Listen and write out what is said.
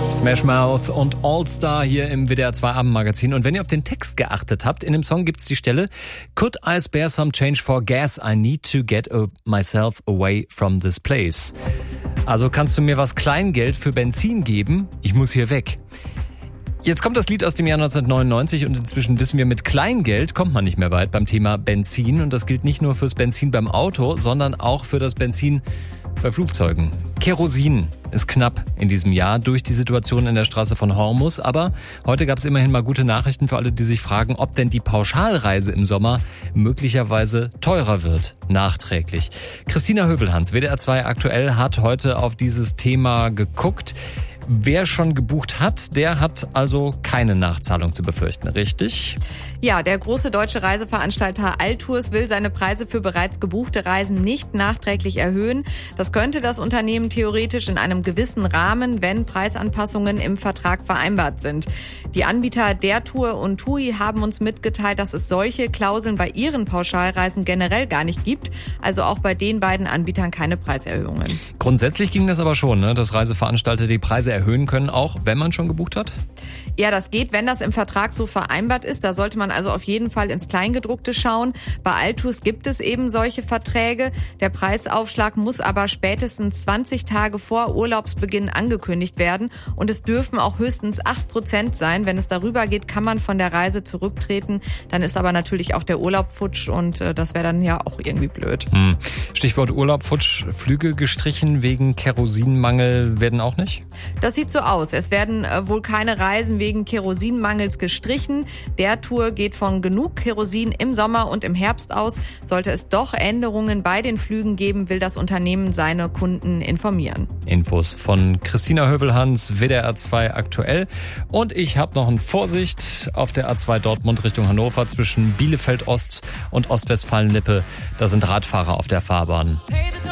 Smash Mouth und All-Star hier im WDR 2 Abendmagazin. Und wenn ihr auf den Text geachtet habt, in dem Song gibt's die Stelle Could I spare some change for gas? I need to get myself away from this place. Also kannst du mir was Kleingeld für Benzin geben? Ich muss hier weg. Jetzt kommt das Lied aus dem Jahr 1999 und inzwischen wissen wir, mit Kleingeld kommt man nicht mehr weit beim Thema Benzin. Und das gilt nicht nur fürs Benzin beim Auto, sondern auch für das Benzin bei Flugzeugen. Kerosin ist knapp in diesem Jahr durch die Situation in der Straße von Hormuz. Aber heute gab es immerhin mal gute Nachrichten für alle, die sich fragen, ob denn die Pauschalreise im Sommer möglicherweise teurer wird, nachträglich. Christina Hövelhans, WDR 2 aktuell, hat heute auf dieses Thema geguckt. Wer schon gebucht hat, der hat also keine Nachzahlung zu befürchten, richtig? Ja, der große deutsche Reiseveranstalter Altours will seine Preise für bereits gebuchte Reisen nicht nachträglich erhöhen. Das könnte das Unternehmen theoretisch in einem gewissen Rahmen, wenn Preisanpassungen im Vertrag vereinbart sind. Die Anbieter der Tour und TUI haben uns mitgeteilt, dass es solche Klauseln bei ihren Pauschalreisen generell gar nicht gibt. Also auch bei den beiden Anbietern keine Preiserhöhungen. Grundsätzlich ging das aber schon, ne? Dass Reiseveranstalter die Preise erhöhen können, auch wenn man schon gebucht hat? Ja, das geht, wenn das im Vertrag so vereinbart ist. Da sollte man also auf jeden Fall ins Kleingedruckte schauen. Bei Altours gibt es eben solche Verträge. Der Preisaufschlag muss aber spätestens 20 Tage vor Urlaubsbeginn angekündigt werden. Und es dürfen auch höchstens 8% sein. Wenn es darüber geht, kann man von der Reise zurücktreten. Dann ist aber natürlich auch der Urlaub futsch und das wäre dann ja auch irgendwie blöd. Stichwort Urlaub futsch, Flüge gestrichen wegen Kerosinmangel werden auch nicht? Das sieht so aus. Es werden wohl keine Reisen wegen Kerosinmangels gestrichen. Der Tour geht von genug Kerosin im Sommer und im Herbst aus. Sollte es doch Änderungen bei den Flügen geben, will das Unternehmen seine Kunden informieren. Infos von Christina Hövelhans, WDR 2 aktuell. Und ich habe noch eine Vorsicht auf der A2 Dortmund Richtung Hannover zwischen Bielefeld Ost und Ostwestfalen-Lippe. Da sind Radfahrer auf der Fahrbahn.